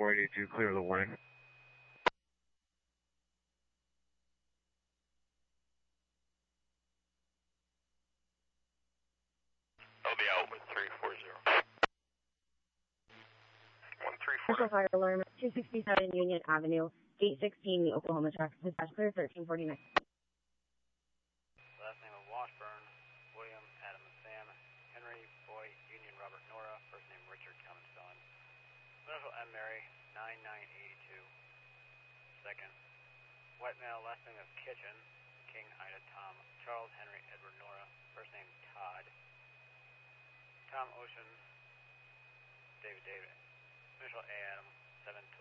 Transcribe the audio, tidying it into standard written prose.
482, clear the warning. I'll be out with 340. 134. Special fire alarm, 267 Union Avenue, Gate 16, the Oklahoma truck. Dispatch clear, 1349. Last name of Washburn, William, Adam, and Sam, Henry, Boy, Union, Robert, Nora, first name Richard, common spelling. Initial M. Mary, 9982. Second, white male, last name of Kitchen, King, Ida, Tom, Charles, Henry, Edward, Nora, first name Todd. Tom, Ocean, David, David. Initial A. Adam, 7